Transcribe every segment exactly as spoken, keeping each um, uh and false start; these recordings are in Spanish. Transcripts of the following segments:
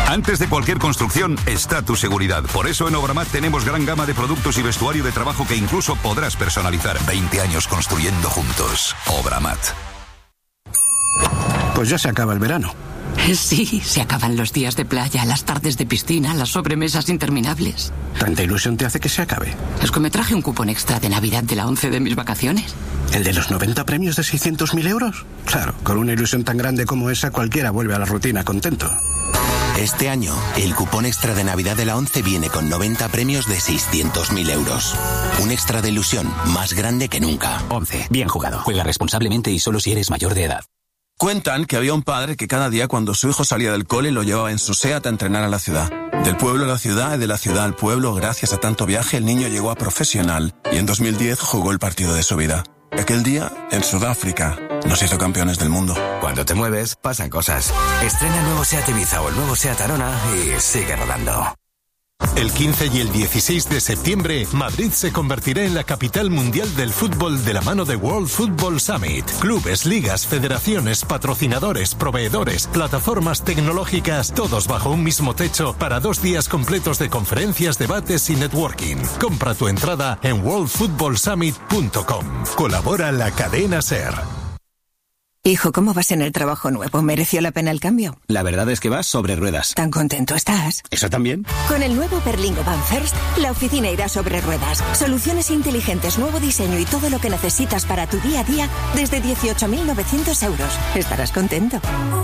Antes de cualquier construcción está tu seguridad. Por eso en Obramat tenemos gran gama de productos y vestuario de trabajo que incluso podrás personalizar. veinte años construyendo juntos. Obramat. Pues ya se acaba el verano. Sí, se acaban los días de playa, las tardes de piscina, las sobremesas interminables. ¿Tanta ilusión te hace que se acabe? Es que me traje un cupón extra de Navidad de la once de mis vacaciones. ¿El de los noventa premios de seiscientos mil euros? Claro, con una ilusión tan grande como esa, cualquiera vuelve a la rutina contento. Este año, el cupón extra de Navidad de la once viene con noventa premios de seiscientos mil euros. Un extra de ilusión más grande que nunca. once. Bien jugado. Juega responsablemente y solo si eres mayor de edad. Cuentan que había un padre que cada día cuando su hijo salía del cole lo llevaba en su SEAT a entrenar a la ciudad. Del pueblo a la ciudad y de la ciudad al pueblo, gracias a tanto viaje, el niño llegó a profesional y en dos mil diez jugó el partido de su vida. Aquel día, en Sudáfrica, nos hizo campeones del mundo. Cuando te mueves, pasan cosas. Estrena el nuevo SEAT Ibiza o el nuevo SEAT Arona y sigue rodando. El quince y el dieciséis de septiembre, Madrid se convertirá en la capital mundial del fútbol de la mano de World Football Summit. Clubes, ligas, federaciones, patrocinadores, proveedores, plataformas tecnológicas, todos bajo un mismo techo para dos días completos de conferencias, debates y networking. Compra tu entrada en world football summit punto com. Colabora la cadena SER. Hijo, ¿cómo vas en el trabajo nuevo? ¿Mereció la pena el cambio? La verdad es que vas sobre ruedas. ¿Tan contento estás? ¿Eso también? Con el nuevo Berlingo Van First, la oficina irá sobre ruedas. Soluciones inteligentes, nuevo diseño y todo lo que necesitas para tu día a día desde dieciocho mil novecientos euros. Estarás contento.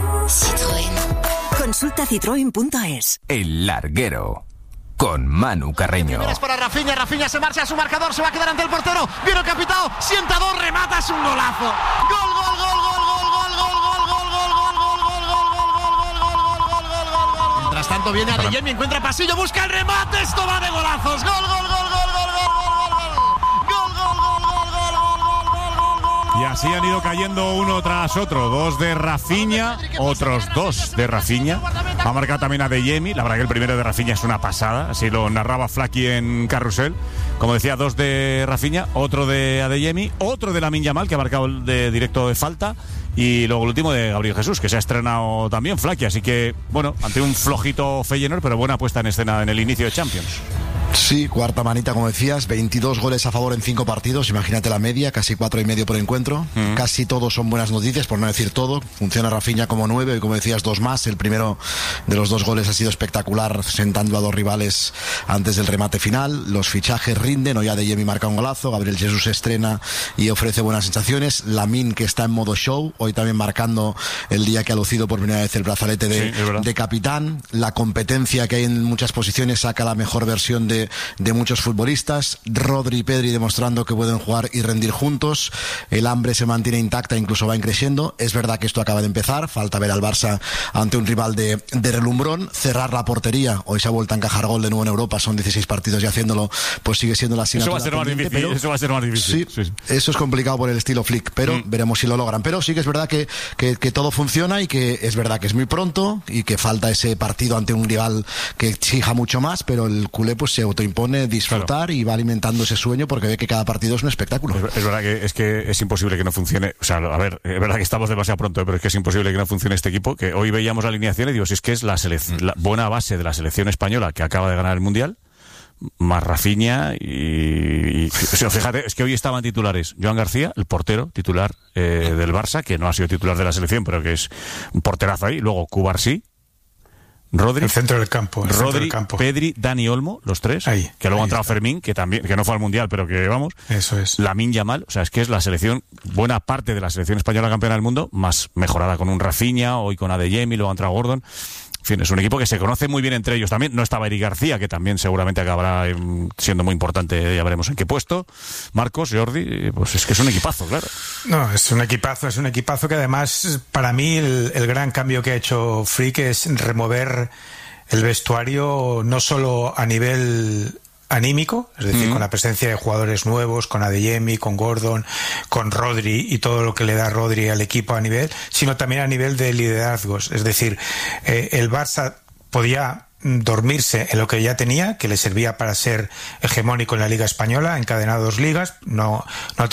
Citroën. Consulta citroen punto es. El Larguero. Con Manu Carreño. Es para Rafinha, Rafinha se marcha a su marcador, se va a quedar ante el portero. Viene el capitán, sienta dos, remata, es un golazo. Gol, gol, gol, gol, gol, gol, gol, gol, gol, gol, gol, gol, gol, gol, gol, gol. Mientras tanto viene Adeyemi, encuentra pasillo, busca el remate, esto va de golazos. Gol, gol, gol, gol, gol, gol, gol, gol, gol, gol, gol, gol, gol, gol. Y así han ido cayendo uno tras otro. Dos de Rafinha, otros dos de Rafinha. Ha marcado también a Adeyemi. La verdad que el primero de Rafinha es una pasada. Así lo narraba Flaky en Carrusel. Como decía, dos de Rafinha, otro de Adeyemi, otro de Lamine Yamal, que ha marcado el de directo de falta. Y luego el último de Gabriel Jesús, que se ha estrenado también Flaky. Así que, bueno, ante un flojito Feyenoord, pero buena puesta en escena en el inicio de Champions. Sí, cuarta manita, como decías, veintidós goles a favor en cinco partidos, imagínate la media, casi cuatro y medio por encuentro. Mm. Casi todos son buenas noticias, por no decir todo. Funciona Rafinha como nueve y, como decías, dos más. El primero de los dos goles ha sido espectacular, sentando a dos rivales antes del remate final. Los fichajes rinden, hoy Adeyemi marca un golazo, Gabriel Jesús se estrena y ofrece buenas sensaciones. Lamine, que está en modo show, hoy también marcando el día que ha lucido por primera vez el brazalete de, sí, de capitán. La competencia que hay en muchas posiciones saca la mejor versión de de muchos futbolistas. Rodri y Pedri demostrando que pueden jugar y rendir juntos. El hambre se mantiene intacta, incluso va creciendo. Es verdad que esto acaba de empezar, falta ver al Barça ante un rival de, de relumbrón, cerrar la portería. Hoy se ha vuelto a encajar gol de nuevo en Europa, son dieciséis partidos y haciéndolo pues sigue siendo la asignatura. Eso va a ser más difícil, pero, eso va a ser más difícil. Sí, sí. Eso es complicado por el estilo Flick, pero mm. veremos si lo logran. Pero sí que es verdad que, que, que todo funciona y que es verdad que es muy pronto y que falta ese partido ante un rival que exija mucho más, pero el culé pues se autoimpone disfrutar, claro, y va alimentando ese sueño porque ve que cada partido es un espectáculo. Es, es verdad que es que es imposible que no funcione, o sea, a ver, es verdad que estamos demasiado pronto, pero es que es imposible que no funcione este equipo, que hoy veíamos la alineación y digo, si es que es la, selec- mm. la buena base de la selección española que acaba de ganar el Mundial, más Rafinha y, y o sea, fíjate, es que hoy estaban titulares Joan García, el portero titular eh, del Barça, que no ha sido titular de la selección, pero que es un porterazo ahí, luego Cubarsí, Rodri, el centro del campo, el Rodri, centro del campo. Pedri, Dani Olmo, los tres, ahí, que luego ahí ha entrado está. Fermín, que también, que no fue al Mundial, pero que vamos, eso es. Lamine Yamal, o sea, es que es la selección, buena parte de la selección española campeona del mundo, más mejorada con un Rafinha, hoy con Adeyemi, luego ha entrado Gordon. En fin, es un equipo que se conoce muy bien entre ellos también. No estaba Eric García, que también seguramente acabará eh, siendo muy importante, ya veremos en qué puesto. Marcos, Jordi, pues es que es un equipazo, claro. No, es un equipazo, es un equipazo que además, para mí, el, el gran cambio que ha hecho Frick es remover el vestuario no solo a nivel anímico, es decir, mm. con la presencia de jugadores nuevos, con Adeyemi, con Gordon, con Rodri y todo lo que le da Rodri al equipo a nivel, sino también a nivel de liderazgos. Es decir, eh, el Barça podía dormirse en lo que ya tenía, que le servía para ser hegemónico en la Liga Española, encadenar dos ligas, no, no